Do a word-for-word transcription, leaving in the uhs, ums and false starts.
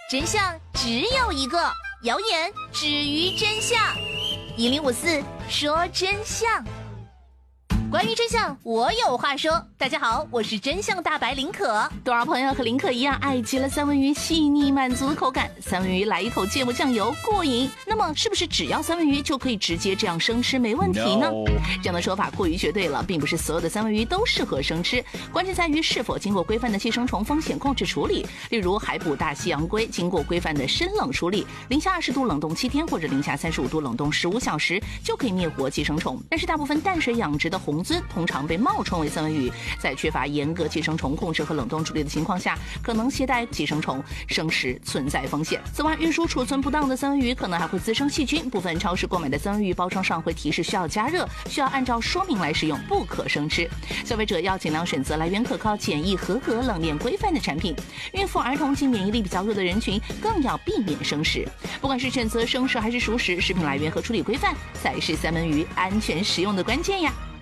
真相只有一个，谣言止于真相。一零五四说真相。关于真相，我有话说。大家好，我是真相大白林可。多少朋友和林可一样爱极了三文鱼细腻满足的口感，三文鱼来一口芥末酱油过瘾。那么是不是只要三文鱼就可以直接这样生吃没问题呢？ No. 这样的说法过于绝对了，并不是所有的三文鱼都适合生吃，关键在于是否经过规范的寄生虫风险控制处理。例如海捕大西洋鲑经过规范的深冷处理，零下二十度冷冻七天或者零下三十五度冷冻十五小时就可以灭活寄生虫。但是大部分淡水养殖的红鳟通常被冒充为三文鱼，在缺乏严格寄生虫控制和冷冻处理的情况下，可能携带寄生虫，生食存在风险。此外，运输储存不当的三文鱼可能还会滋生细菌。部分超市购买的三文鱼包装上会提示需要加热，需要按照说明来使用，不可生吃。消费者要尽量选择来源可靠、检疫合格、冷链规范的产品。孕妇、儿童及免疫力比较弱的人群更要避免生食。不管是选择生食还是熟食，食品来源和处理规范才是三文鱼安全食用的关键呀。